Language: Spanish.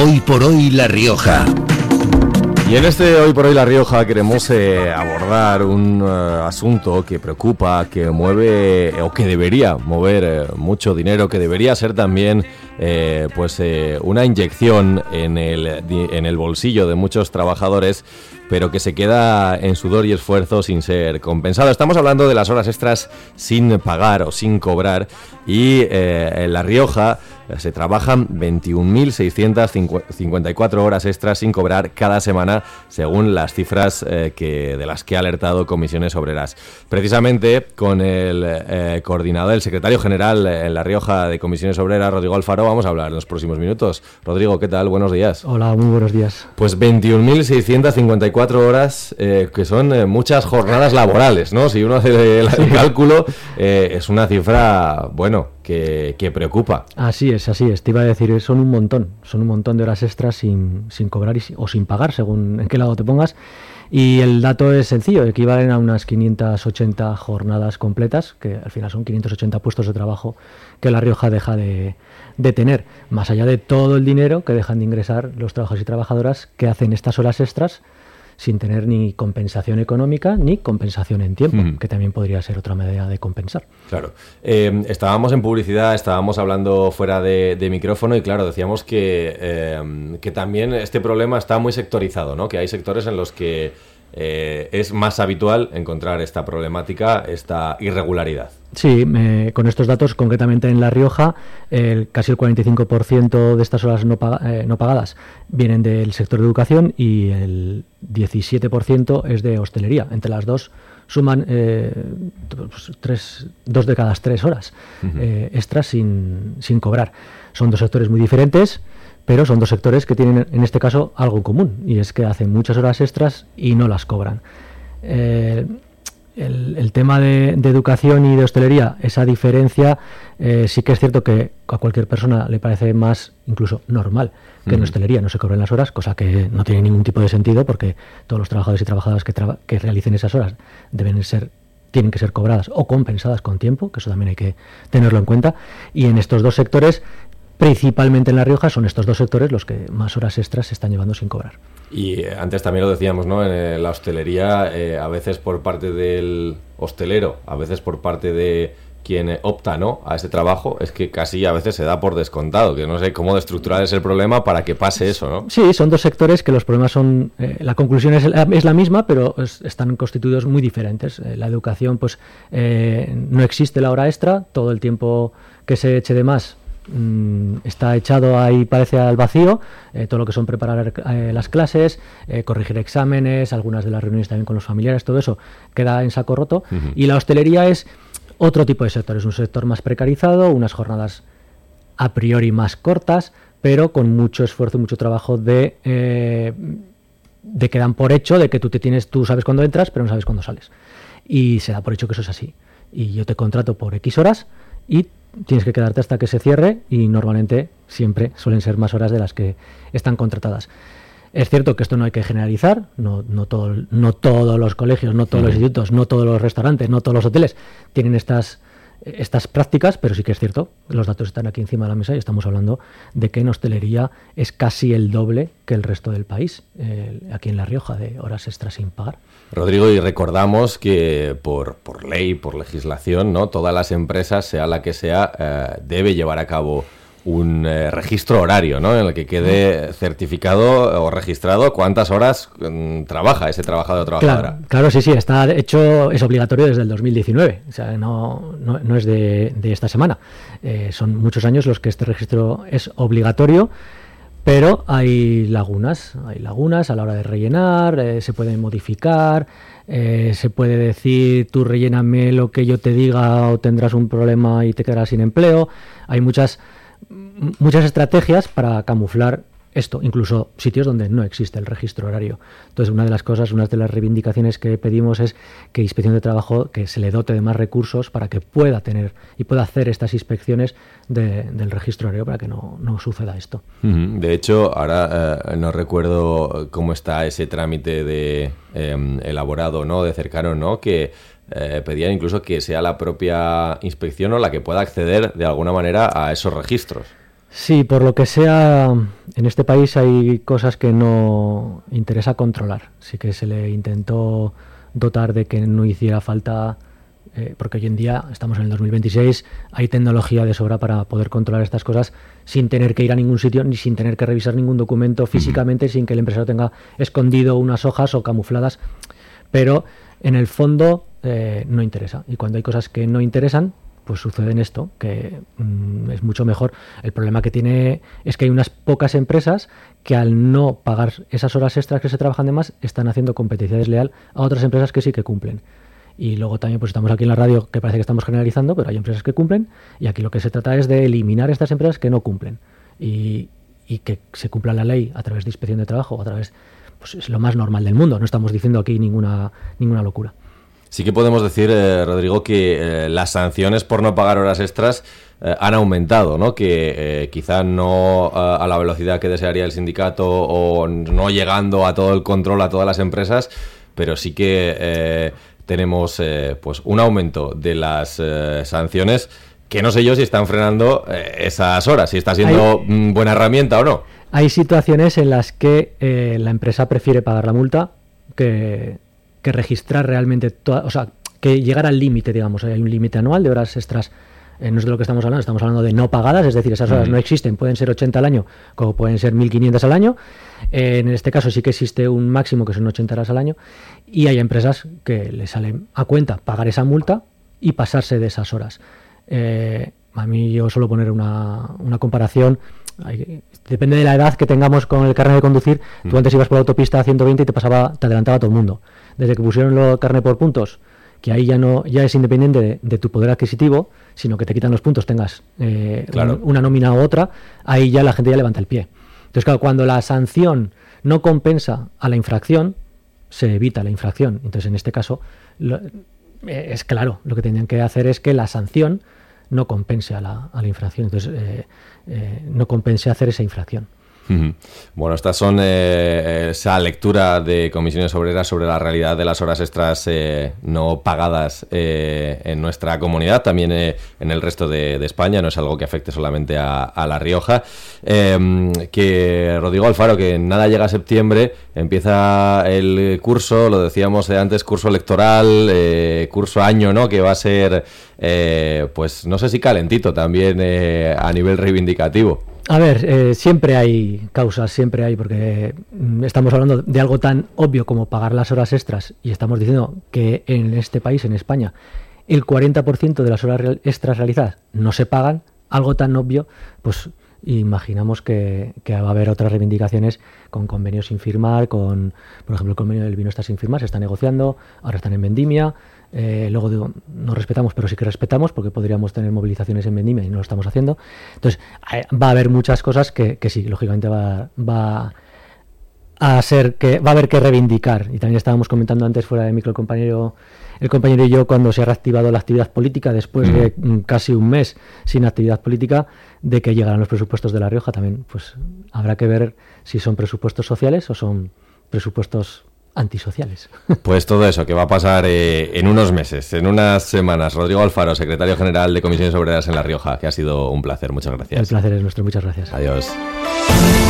Hoy por hoy La Rioja. Y en este Hoy por hoy La Rioja queremos abordar un asunto que preocupa, que mueve o que debería mover mucho dinero, que debería ser también una inyección en el bolsillo de muchos trabajadores, pero que se queda en sudor y esfuerzo sin ser compensado. Estamos hablando de las horas extras sin pagar o sin cobrar, y en La Rioja se trabajan 21.654 horas extras sin cobrar cada semana, según las cifras de las que ha alertado Comisiones Obreras. Precisamente con el coordinador, el secretario general en La Rioja de Comisiones Obreras, Rodrigo Alfaro, vamos a hablar en los próximos minutos. Rodrigo, ¿qué tal? Buenos días. Hola, muy buenos días. Pues 21.654 horas, que son muchas jornadas laborales, ¿no? Si uno hace el cálculo, es una cifra, que preocupa. Así es. Te iba a decir, son un montón de horas extras sin cobrar o sin pagar, según en qué lado te pongas. Y el dato es sencillo, equivalen a unas 580 jornadas completas, que al final son 580 puestos de trabajo que La Rioja deja de tener, más allá de todo el dinero que dejan de ingresar los trabajadores y trabajadoras que hacen estas horas extras sin tener ni compensación económica ni compensación en tiempo, que también podría ser otra medida de compensar. Claro. Estábamos en publicidad, estábamos hablando fuera de micrófono y claro, decíamos que también este problema está muy sectorizado, ¿no? Que hay sectores en los que es más habitual encontrar esta problemática, esta irregularidad. Sí, con estos datos, concretamente en La Rioja, casi el 45% de estas horas no pagadas vienen del sector de educación y el 17% es de hostelería. Entre las dos suman 2 de cada 3 horas extras sin cobrar. Son dos sectores muy diferentes, pero son dos sectores que tienen en este caso algo en común, y es que hacen muchas horas extras y no las cobran. El tema de educación y de hostelería, esa diferencia, sí que es cierto que a cualquier persona le parece más incluso normal que en hostelería no se cobren las horas, cosa que no tiene ningún tipo de sentido, porque todos los trabajadores y trabajadoras que realicen esas horas tienen que ser cobradas o compensadas con tiempo, que eso también hay que tenerlo en cuenta. Y en estos dos sectores, principalmente en La Rioja, son estos dos sectores los que más horas extras se están llevando sin cobrar. Y antes también lo decíamos, ¿no? En la hostelería, a veces por parte del hostelero, a veces por parte de quien opta, ¿no?, a ese trabajo, es que casi a veces se da por descontado, que no sé cómo de estructural es el problema para que pase eso, ¿no? Sí, son dos sectores que los problemas son... la conclusión es la misma, pero están constituidos muy diferentes. La educación, pues no existe la hora extra, todo el tiempo que se eche de más está echado ahí, parece, al vacío. Todo lo que son preparar las clases, corregir exámenes, algunas de las reuniones también con los familiares, todo eso queda en saco roto. Y la hostelería es otro tipo de sector, es un sector más precarizado, unas jornadas a priori más cortas, pero con mucho esfuerzo y mucho trabajo de que dan por hecho de que tú sabes cuándo entras, pero no sabes cuándo sales. Y se da por hecho que eso es así. Y yo te contrato por X horas y tienes que quedarte hasta que se cierre, y normalmente siempre suelen ser más horas de las que están contratadas. Es cierto que esto no hay que generalizar, no todos los colegios, no todos los institutos, no todos los restaurantes, no todos los hoteles tienen estas prácticas, pero sí que es cierto, los datos están aquí encima de la mesa y estamos hablando de que en hostelería es casi el doble que el resto del país, aquí en La Rioja, de horas extras sin pagar. Rodrigo, y recordamos que por ley, por legislación, ¿no?, todas las empresas, sea la que sea, debe llevar a cabo un registro horario, ¿no?, en el que quede certificado o registrado cuántas horas trabaja ese trabajador o trabajadora. Claro, sí, está hecho, es obligatorio desde el 2019, o sea, no es de esta semana. Son muchos años los que este registro es obligatorio, pero hay lagunas a la hora de rellenar, se pueden modificar, se puede decir, tú relléname lo que yo te diga o tendrás un problema y te quedarás sin empleo. Hay muchas estrategias para camuflar esto, incluso sitios donde no existe el registro horario. Entonces, una de las reivindicaciones que pedimos es que Inspección de Trabajo, que se le dote de más recursos para que pueda tener y pueda hacer estas inspecciones del registro horario, para que no suceda esto. De hecho, ahora no recuerdo cómo está ese trámite de elaborado, ¿no?, de cercano, ¿no?, que pedían incluso que sea la propia inspección o la que pueda acceder de alguna manera a esos registros. Sí, por lo que sea, en este país hay cosas que no interesa controlar. Sí que se le intentó dotar de que no hiciera falta, porque hoy en día estamos en el 2026, hay tecnología de sobra para poder controlar estas cosas sin tener que ir a ningún sitio ni sin tener que revisar ningún documento físicamente, sin que el empresario tenga escondido unas hojas o camufladas. Pero en el fondo no interesa. Y cuando hay cosas que no interesan, pues sucede en esto, que es mucho mejor. El problema que tiene es que hay unas pocas empresas que al no pagar esas horas extras que se trabajan de más, están haciendo competencia desleal a otras empresas que sí que cumplen. Y luego también pues estamos aquí en la radio, que parece que estamos generalizando, pero hay empresas que cumplen, y aquí lo que se trata es de eliminar estas empresas que no cumplen y que se cumpla la ley a través de inspección de trabajo, a través, pues es lo más normal del mundo, no estamos diciendo aquí ninguna locura. Sí que podemos decir, Rodrigo, que las sanciones por no pagar horas extras han aumentado, ¿no? Que quizá no a la velocidad que desearía el sindicato o no llegando a todo el control a todas las empresas, pero sí que tenemos pues un aumento de las sanciones que no sé yo si están frenando esas horas, si está siendo buena herramienta o no. Hay situaciones en las que la empresa prefiere pagar la multa que registrar realmente, o sea, que llegar al límite, digamos. Hay un límite anual de horas extras, no es de lo que estamos hablando de no pagadas, es decir, esas horas no existen, pueden ser 80 al año, como pueden ser 1.500 al año. En este caso sí que existe un máximo que son 80 horas al año, y hay empresas que les salen a cuenta pagar esa multa y pasarse de esas horas. A mí yo suelo poner una comparación. Depende de la edad que tengamos con el carnet de conducir. Tú antes ibas por la autopista a 120 y te adelantaba todo el mundo. Desde que pusieron el carnet por puntos, que ahí ya es independiente de tu poder adquisitivo, sino que te quitan los puntos, tengas una nómina u otra, ahí ya la gente ya levanta el pie. Entonces, claro, cuando la sanción no compensa a la infracción, se evita la infracción. Entonces, en este caso, es claro, lo que tendrían que hacer es que la sanción no compense a la infracción. Entonces, no compense hacer esa infracción. Bueno, estas son esa lectura de Comisiones Obreras sobre la realidad de las horas extras no pagadas en nuestra comunidad, también en el resto de España. No es algo que afecte solamente a La Rioja. Que Rodrigo Alfaro, que nada llega a septiembre, empieza el curso, lo decíamos antes, curso electoral, curso año, ¿no? Que va a ser, pues no sé si calentito también a nivel reivindicativo. A ver, siempre hay causas, siempre hay, porque estamos hablando de algo tan obvio como pagar las horas extras, y estamos diciendo que en este país, en España, el 40% de las horas extras realizadas no se pagan. Algo tan obvio, pues imaginamos que va a haber otras reivindicaciones con convenios sin firmar, por ejemplo, el convenio del vino está sin firmar, se está negociando, ahora están en vendimia. Luego digo, no respetamos, pero sí que respetamos, porque podríamos tener movilizaciones en vendimia y no lo estamos haciendo. Entonces va a haber muchas cosas que sí, lógicamente va a ser que va a haber que reivindicar. Y también estábamos comentando antes fuera de micro el compañero y yo, cuando se ha reactivado la actividad política después de casi un mes sin actividad política, de que llegarán los presupuestos de La Rioja. También pues habrá que ver si son presupuestos sociales o son presupuestos antisociales. Pues todo eso que va a pasar en unos meses, en unas semanas. Rodrigo Alfaro, secretario general de Comisiones Obreras en La Rioja, que ha sido un placer. Muchas gracias. El placer es nuestro. Muchas gracias. Adiós.